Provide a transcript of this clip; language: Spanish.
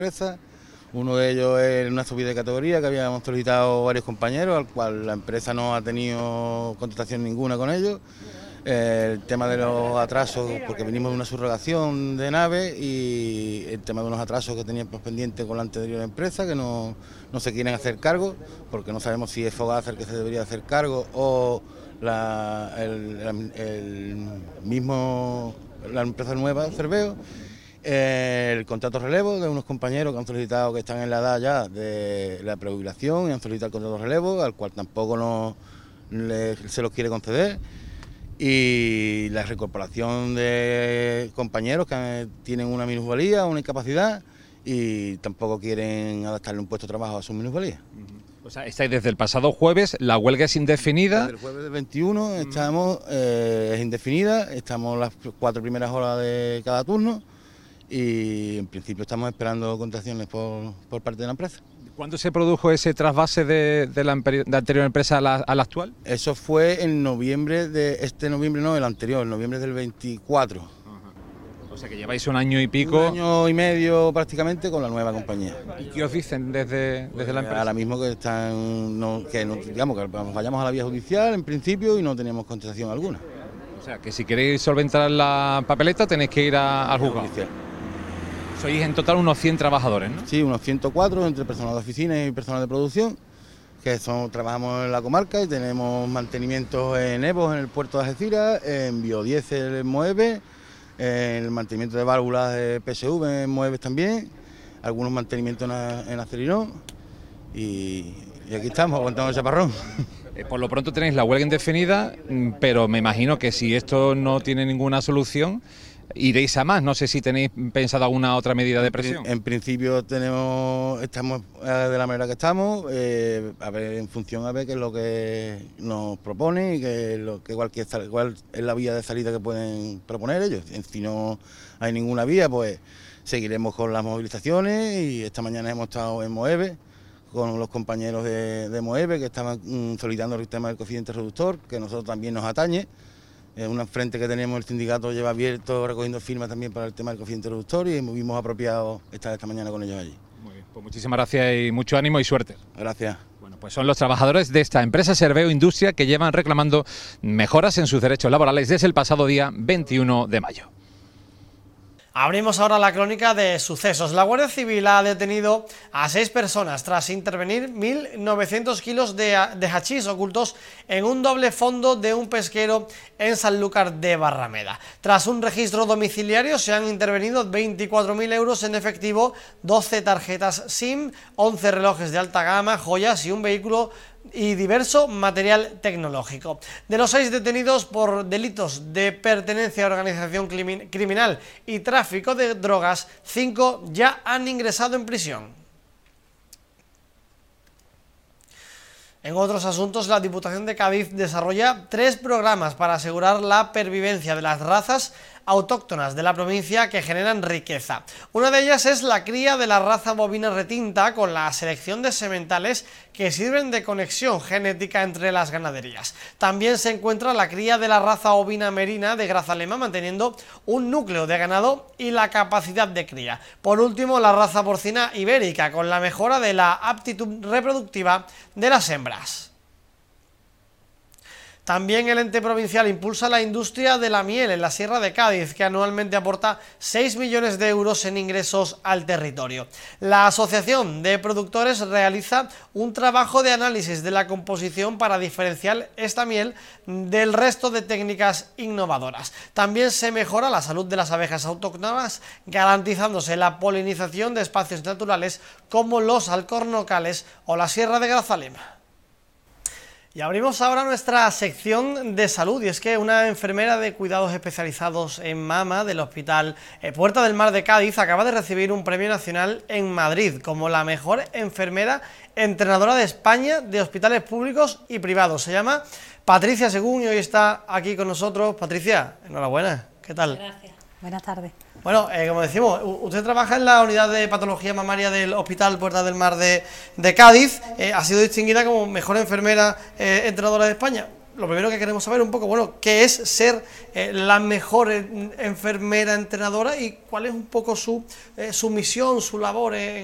empresa. Uno de ellos es una subida de categoría que habíamos solicitado varios compañeros, al cual la empresa no ha tenido contestación ninguna con ellos. El tema de los atrasos, porque venimos de una subrogación de nave, y el tema de unos atrasos que teníamos pendientes con la anterior empresa, que no se quieren hacer cargo, porque no sabemos si es Fogasa el que se debería hacer cargo o la empresa nueva, Cerveo. El contrato relevo de unos compañeros que han solicitado, que están en la edad ya de la prejubilación, y han solicitado el contrato relevo, al cual tampoco se los quiere conceder. Y la reincorporación de compañeros que tienen una minusvalía, una incapacidad, y tampoco quieren adaptarle un puesto de trabajo a su minusvalía. O sea, estáis desde el pasado jueves, la huelga es indefinida. Desde el jueves del 21 estamos, es indefinida, estamos las 4 primeras horas de cada turno, y en principio estamos esperando contestaciones por parte de la empresa. ¿Cuándo se produjo ese trasvase de la anterior empresa a la actual? Eso fue en noviembre el anterior, en noviembre del 24. Ajá. O sea que lleváis un año y pico. Un año y medio prácticamente con la nueva compañía. ¿Y qué os dicen desde la empresa? Ahora mismo que digamos que vayamos a la vía judicial en principio y no tenemos contestación alguna. O sea que si queréis solventar la papeleta tenéis que ir al juzgado. Sois en total unos 100 trabajadores, ¿no? Sí, unos 104 entre personal de oficina y personal de producción, que trabajamos en la comarca y tenemos mantenimientos en EVOS, en el puerto de Algeciras, en biodiesel en Moeves, en el mantenimiento de válvulas de PSV en Moeves también, algunos mantenimientos en Acerinón, y aquí estamos, aguantando el chaparrón. Por lo pronto tenéis la huelga indefinida, pero me imagino que si esto no tiene ninguna solución, iréis a más. No sé si tenéis pensado alguna otra medida de presión. En principio estamos de la manera que estamos, a ver, en función a ver qué es lo que nos propone y cuál es la vía de salida que pueden proponer ellos. Si no hay ninguna vía, pues seguiremos con las movilizaciones, y esta mañana hemos estado en Moeves con los compañeros de Moeves que estaban solicitando el tema del coeficiente reductor, que a nosotros también nos atañe. Un frente que tenemos, el sindicato lleva abierto recogiendo firmas también para el tema del coeficiente reductor, y vimos apropiado estar esta mañana con ellos allí. Muy bien, pues muchísimas gracias y mucho ánimo y suerte. Gracias. Bueno, pues son los trabajadores de esta empresa Cerveo Industria que llevan reclamando mejoras en sus derechos laborales desde el pasado día 21 de mayo. Abrimos ahora la crónica de sucesos. La Guardia Civil ha detenido a 6 personas tras intervenir 1.900 kilos de hachís ocultos en un doble fondo de un pesquero en Sanlúcar de Barrameda. Tras un registro domiciliario se han intervenido 24.000 euros en efectivo, 12 tarjetas SIM, 11 relojes de alta gama, joyas y un vehículo y diverso material tecnológico. De los 6 detenidos por delitos de pertenencia a organización criminal y tráfico de drogas, 5 ya han ingresado en prisión. En otros asuntos, la Diputación de Cádiz desarrolla 3 programas para asegurar la pervivencia de las razas autóctonas de la provincia que generan riqueza. Una de ellas es la cría de la raza bovina retinta, con la selección de sementales que sirven de conexión genética entre las ganaderías. También se encuentra la cría de la raza ovina merina de Grazalema, manteniendo un núcleo de ganado y la capacidad de cría. Por último, la raza porcina ibérica, con la mejora de la aptitud reproductiva de las hembras. También el ente provincial impulsa la industria de la miel en la Sierra de Cádiz, que anualmente aporta 6 millones de euros en ingresos al territorio. La Asociación de Productores realiza un trabajo de análisis de la composición para diferenciar esta miel del resto de técnicas innovadoras. También se mejora la salud de las abejas autóctonas, garantizándose la polinización de espacios naturales como los alcornocales o la Sierra de Grazalema. Y abrimos ahora nuestra sección de salud, y es que una enfermera de cuidados especializados en mama del Hospital Puerta del Mar de Cádiz acaba de recibir un premio nacional en Madrid como la mejor enfermera entrenadora de España de hospitales públicos y privados. Se llama Patricia Según y hoy está aquí con nosotros. Patricia, enhorabuena, ¿qué tal? Gracias, buenas tardes. Bueno, como decimos, usted trabaja en la unidad de patología mamaria del Hospital Puerta del Mar de Cádiz, ha sido distinguida como mejor enfermera entrenadora de España. lo primero que queremos saber un poco, bueno, qué es ser la mejor enfermera entrenadora y cuál es un poco su misión, su labor